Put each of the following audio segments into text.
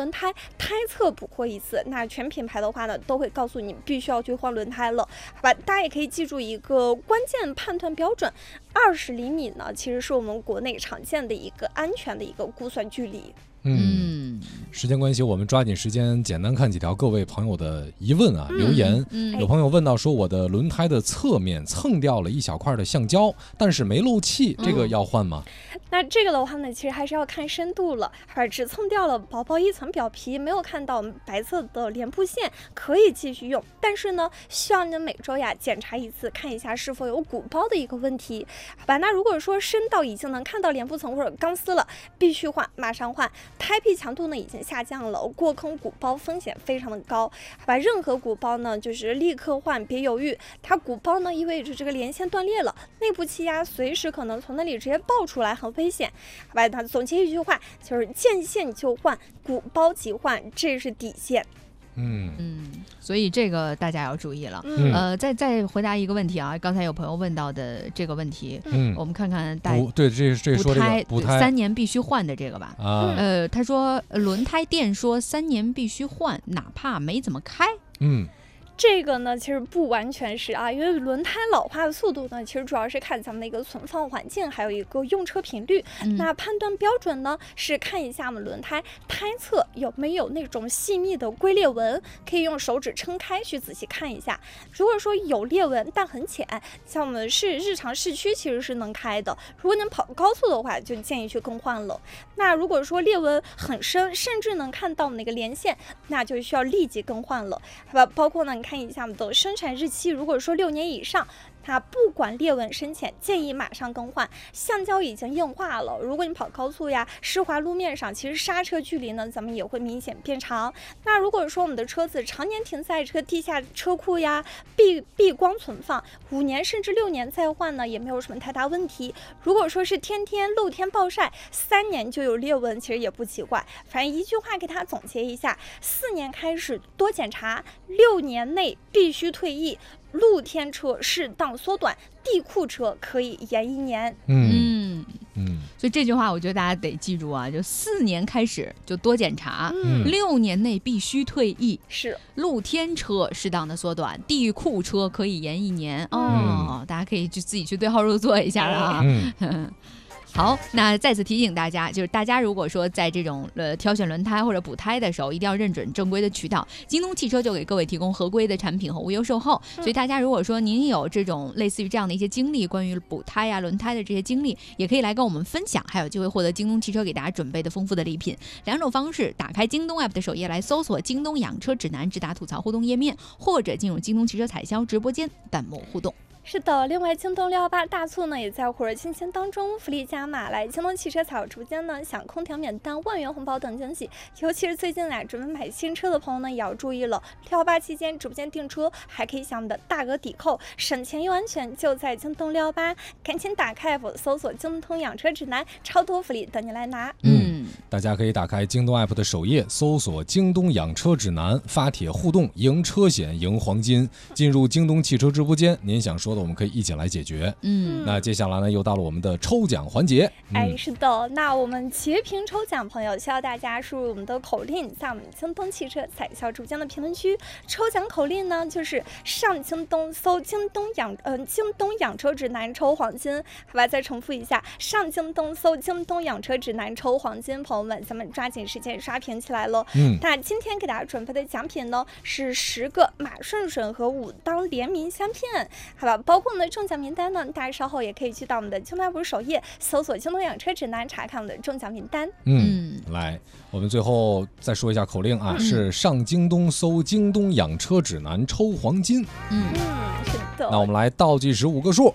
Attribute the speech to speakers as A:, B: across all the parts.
A: 轮胎胎侧补货一次，那全品牌的话呢，都会告诉你必须要去换轮胎了，好吧？大家也可以记住一个关键判断标准，20厘米呢，其实是我们国内常见的一个安全的一个估算距离。
B: 时间关系，我们抓紧时间简单看几条各位朋友的疑问啊，留言。有朋友问到说，我的轮胎的侧面蹭掉了一小块的橡胶，但是没漏气，这个要换吗？
A: 那这个的话呢，其实还是要看深度了，只蹭掉了薄薄一层表皮，没有看到白色的连布线，可以继续用。但是呢，需要你每周呀检查一次，看一下是否有鼓包的一个问题，好吧？那如果说深到已经能看到连布层或者钢丝了，必须换，马上换。胎壁强度呢已经下降了，过坑鼓包风险非常的高，好吧？任何鼓包呢就是立刻换，别犹豫。它鼓包呢意味着这个连线断裂了，内部气压随时可能从那里直接爆出来，很危险，好吧？那总结一句话就是见线就换，鼓包即换，这是底线。
C: 所以这个大家要注意了。再回答一个问题啊，刚才有朋友问到的这个问题，我们看看
B: 对，这说这个补胎
C: 3年必须换的这个吧。他说轮胎店说3年必须换，哪怕没怎么开。
A: 这个呢，其实不完全是啊，因为轮胎老化的速度呢，其实主要是看咱们的一个存放环境，还有一个用车频率。那判断标准呢，是看一下我们轮胎胎侧有没有那种细密的龟裂纹，可以用手指撑开去仔细看一下。如果说有裂纹但很浅，像我们日常市区其实是能开的。如果您跑高速的话，就建议去更换了。那如果说裂纹很深，甚至能看到那个连线，那就需要立即更换了，好吧？包括呢，你看一下我们的生产日期，如果说6年以上，那不管裂纹深浅，建议马上更换。橡胶已经硬化了，如果你跑高速呀、湿滑路面上，其实刹车距离呢，咱们也会明显变长。那如果说我们的车子常年停在地下车库呀、避光存放，5年甚至6年再换呢，也没有什么太大问题。如果说是天天露天暴晒，3年就有裂纹，其实也不奇怪。反正一句话给大家总结一下：4年开始多检查，6年内必须退役。露天车适当缩短，地库车可以延1年。
C: 所以这句话我觉得大家得记住啊，就4年开始就多检查，6年内必须退役，
A: 是
C: 露天车适当的缩短，地库车可以延1年。大家可以就自己去对号入座一下了啊。好，那再次提醒大家，就是大家如果说在这种挑选轮胎或者补胎的时候，一定要认准正规的渠道。京东汽车就给各位提供合规的产品和无忧售后，所以大家如果说您有这种类似于这样的一些经历，关于补胎啊、轮胎的这些经历，也可以来跟我们分享，还有机会获得京东汽车给大家准备的丰富的礼品。2种方式：打开京东 app 的首页来搜索京东养车指南，直达吐槽互动页面，或者进入京东汽车彩销直播间弹幕互动。
A: 是的，另外京东618大促呢也在火热进行当中，福利加码，来京东汽车彩友直播间呢享空调免单、1万元红包等惊喜。尤其是最近准备买新车的朋友呢也要注意了，618期间直播间订车还可以享我们的大额抵扣，省钱又安全，就在京东618，赶紧打开 app 搜索京东养车指南，超多福利等你来拿。
B: 大家可以打开京东 app 的首页，搜索京东养车指南，发帖互动，赢车险，赢黄金。进入京东汽车直播间，您想说的我们可以一起来解决。那接下来呢，又到了我们的抽奖环节。
A: 是的，那我们截屏抽奖朋友需要大家输入我们的口令，在我们京东汽车彩销直播间的评论区。抽奖口令呢，就是上京东搜京东养车指南抽黄金，好吧？再重复一下，上京东搜京东养车指南抽黄金，朋友们，咱们抓紧时间刷屏起来了。那今天给大家准备的奖品呢，是10个马顺顺和武当联名香片，好吧？包括我们的中奖名单呢，大家稍后也可以去到我们的京东 app 首页搜索京东养车指南，查看我们的中奖名单。
B: 来，我们最后再说一下口令啊，是上京东搜京东养车指南抽黄金。
A: 是的。
B: 那我们来倒计时5个数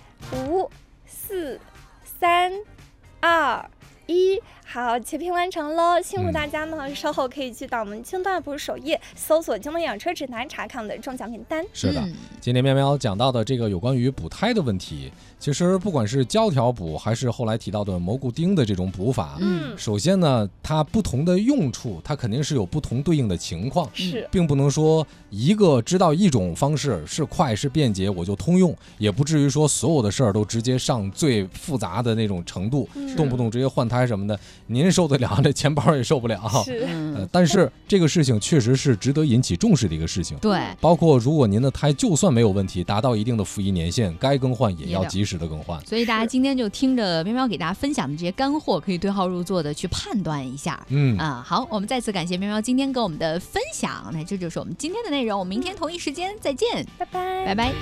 A: ，5、4、3、2、1。好，截屏完成了，辛苦大家呢。稍后可以去到我们京东 app 首页搜索京东养车指南，查看我们的中奖名单。
B: 是的，今天喵喵讲到的这个有关于补胎的问题，其实不管是胶条补还是后来提到的蘑菇钉的这种补法，首先呢，它不同的用处，它肯定是有不同对应的情况，并不能说一个知道一种方式是快是便捷我就通用，也不至于说所有的事儿都直接上最复杂的那种程度，动不动直接换胎什么的。 您受得了，这钱包也受不了。但是这个事情确实是值得引起重视的一个事情。
C: 对，
B: 包括如果您的胎就算没有问题，达到一定的服役年限，该更换也要及时的更换。
C: 所以大家今天就听着喵喵给大家分享的这些干货，可以对号入座的去判断一下。好，我们再次感谢喵喵今天跟我们的分享。那这就是我们今天的内容，我们明天同一时间再见，
A: 拜拜，
C: 拜拜。